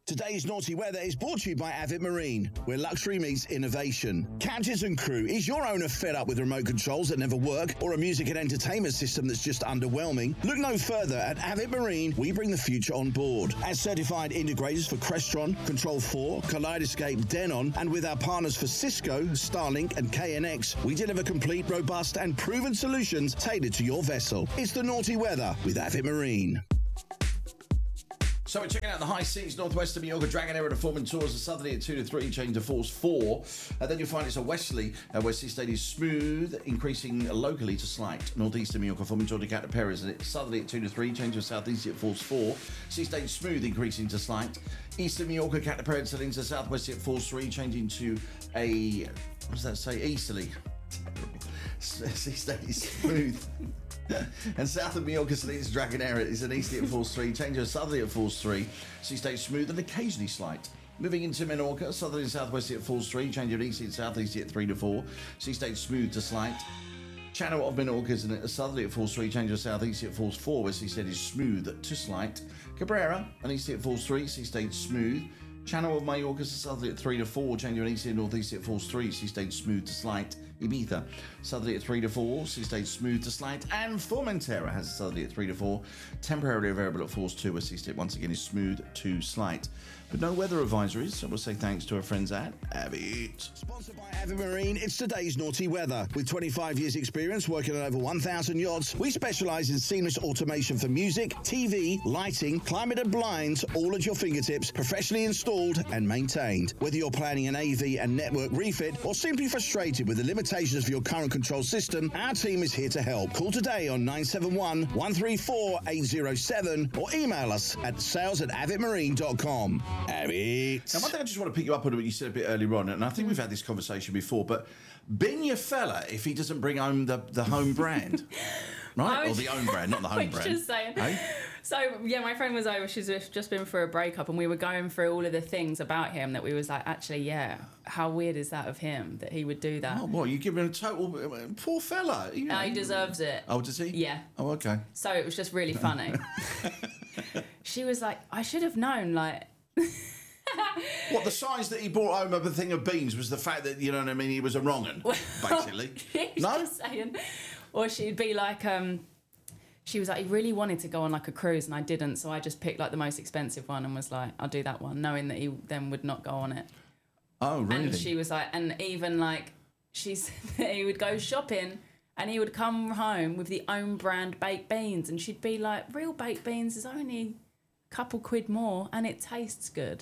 Today's Naughty Weather is brought to you by Avid Marine, where luxury meets innovation. Captains and crew, is your owner fed up with remote controls that never work or a music and entertainment system that's just underwhelming? Look no further. At Avid Marine, we bring the future on board. As certified integrators for Crestron, Control 4, Kaleidoscape, Denon, and with our partners for Cisco, Starlink, and KNX, we deliver complete, robust, and proven solutions tailored to your vessel. It's the Naughty Weather with Avid Marine. So we're checking out the high seas, northwest of Mallorca, Dragonera to Foreman towards the southerly at 2 to 3, change to force 4. Then you'll find it's a westerly, where sea state is smooth, increasing locally to slight. Northeast of Mallorca, Foreman towards Cata Perez, and it's southerly at 2 to 3, change to southeast at force 4. Sea state smooth, increasing to slight. East of Mallorca, Cata Perez, settling to southwest at force 3, changing to a, what does that say, easterly. Terrible. Sea state is smooth. And south of Mallorca, it's Dragonera. It's an easterly at force 3, change to a southerly at force 3. Sea stays smooth and occasionally slight. Moving into Menorca, southerly and southwesterly at force 3, change to easterly and southeasterly at 3 to 4. Sea stays smooth to slight. Channel of Menorca is a southerly at force 3, change to southeasterly at force 4, where sea state is smooth to slight. Cabrera, an easterly at force 3, sea stays smooth. Channel of Mallorca is a southerly at 3 to 4, change to an easterly and northeasterly at force 3, sea stays smooth to slight. Ibiza, southerly at 3 to 4, sea stays smooth to slight. And Formentera has a southerly at 3 to 4, temporarily variable at force 2, where sea state once again is smooth to slight. But no weather advisories, so we'll say thanks to our friends at Avid. Sponsored by Avid Marine, it's today's Naughty Weather. With 25 years experience working on over 1,000 yachts, we specialise in seamless automation for music, TV, lighting, climate and blinds, all at your fingertips, professionally installed and maintained. Whether you're planning an AV and network refit or simply frustrated with the limitations of your current control system, our team is here to help. Call today on 971 134 807 or email us at sales@avidmarine.com. Avid. Now, one thing I just want to pick you up on what you said a bit earlier on, and I think we've had this conversation before, but bin your fella if he doesn't bring home the home brand. Right? Or the own brand, not the home brand. Just saying. Hey? So, yeah, my friend was over. She's just been for a breakup, and we were going through all of the things about him that we was like, actually, yeah, how weird is that of him that he would do that? Oh, what? You give him a total... Poor fella. You know. No, he deserves it. Oh, does he? Yeah. Oh, okay. So it was just really funny. She was like, I should have known, like... What, the size that he brought home of a thing of beans was the fact that, you know what I mean, he was a wrong-un, basically. No? Just saying. Or she'd be like, she was like, he really wanted to go on like a cruise and I didn't, so I just picked like the most expensive one and was like, I'll do that one, knowing that he then would not go on it. Oh, really? And she was like, and even like, she said that he would go shopping and he would come home with the own brand baked beans, and she'd be like, real baked beans is only a couple quid more and it tastes good.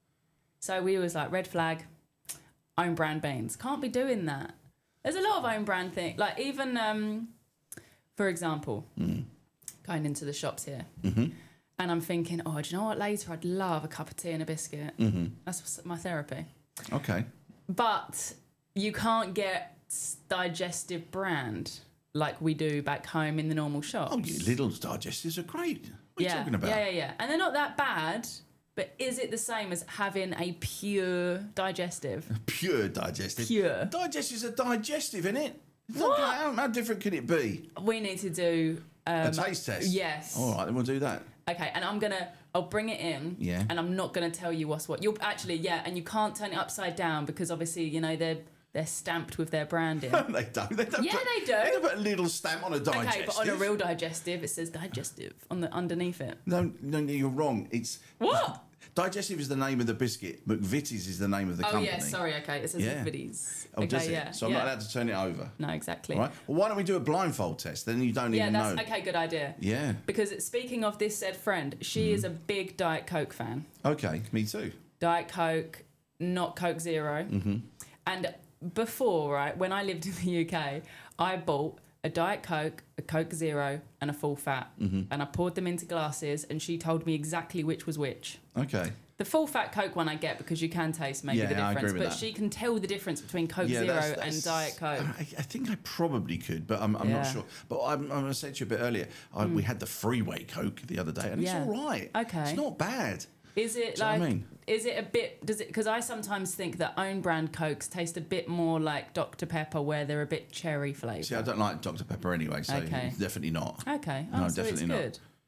So we was like, red flag, own brand beans. Can't be doing that. There's a lot of own brand things. Like even, for example, going into the shops here, and I'm thinking, oh, do you know what? Later, I'd love a cup of tea and a biscuit. That's my therapy. Okay. But you can't get digestive brand like we do back home in the normal shops. Oh, your little digestives are great. What are you talking about? Yeah. And they're not that bad. But is it the same as having a pure digestive? Pure digestive? Pure. Digestives are digestive, innit? What? How different could it be? We need to do... a taste test? Yes. All right, then we'll do that. Okay, and I'll bring it in. Yeah. And I'm not going to tell you what's what. You'll actually, yeah, and you can't turn it upside down because obviously, you know, they're stamped with their branding. They don't. They do. They put a little stamp on a digestive. Okay, but on a real digestive, it says digestive on the underneath it. No, you're wrong. It's... What? Digestive is the name of the biscuit. McVitie's is the name of the company. Oh, yeah, sorry, okay. It says McVitie's. Oh, okay, does it? yeah. So I'm not allowed to turn it over? No, exactly. All right. Well, why don't we do a blindfold test? Then you don't even know. Okay, good idea. Yeah. Because speaking of this said friend, she is a big Diet Coke fan. Okay, me too. Diet Coke, not Coke Zero. And before, right, when I lived in the UK, I bought a Diet Coke, a Coke Zero, and a full fat. And I poured them into glasses, and she told me exactly which was which. Okay. The full fat Coke one I get because you can taste maybe the difference, I agree with but that. she can tell the difference between Coke Zero and Diet Coke. I think I probably could, but I'm not sure. But I said to you a bit earlier, we had the Freeway Coke the other day, and it's all right. Okay. It's not bad. Is it Do you know like? what I mean? Is it a bit? Does it? Because I sometimes think that own brand Cokes taste a bit more like Dr Pepper, where they're a bit cherry flavour. See, I don't like Dr Pepper anyway, so Okay. definitely not. Okay. No, so definitely it's not. good.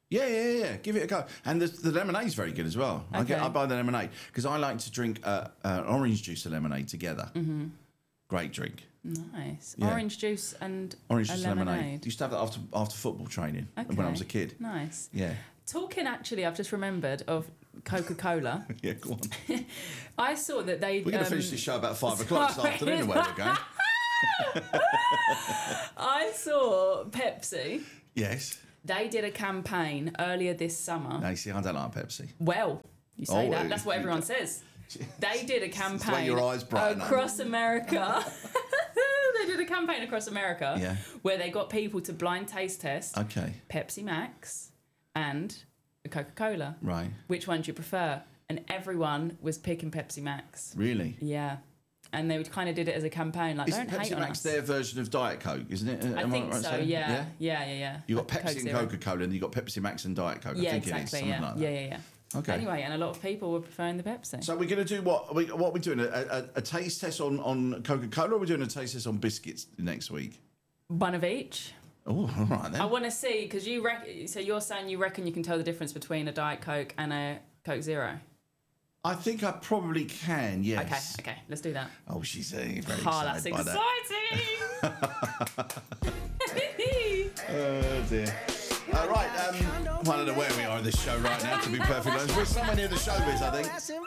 Yeah. Give it a go. And the lemonade's very good as well. Okay. I buy the lemonade because I like to drink orange juice and lemonade together. Mm-hmm. Great drink. Nice. Yeah. Orange juice and Orange a juice lemonade. Used to have that after football training when I was a kid. Nice. Yeah. Talking actually, I've just remembered of Coca-Cola. Yeah, go on. I saw that they... We're going to finish this show about 5 o'clock this afternoon, where we're going. I saw Pepsi. Yes. They did a campaign earlier this summer. No, you see, I don't like Pepsi. Well, you say Oh, that. That's what everyone says. They did a campaign your eyes brighten up. across America. They did a campaign across America where they got people to blind taste test Pepsi Max and a Coca-Cola. Right. Which one do you prefer? And everyone was picking Pepsi Max. Really? Yeah. And they kind of did it as a campaign, like, Isn't don't hate Pepsi on Max us. their version of Diet Coke, isn't it? I think so, yeah. You got Pepsi Coke and Zero. Coca-Cola, and you got Pepsi Max and Diet Coke. Yeah, I think it is exactly, something like that. yeah. Okay. Anyway, and a lot of people were preferring the Pepsi. So we're going to do what are we doing? A taste test on Coca-Cola, or are we doing a taste test on biscuits next week? One of each. Oh, all right then. I want to see, because so you're saying you reckon you can tell the difference between a Diet Coke and a Coke Zero? I think I probably can, yes. Okay, let's do that. Oh, she's very Oh, that's excited by that. exciting! Oh, dear. Right, I don't know where we are in this show right now, to be perfectly honest. We're somewhere near the showbiz, I think.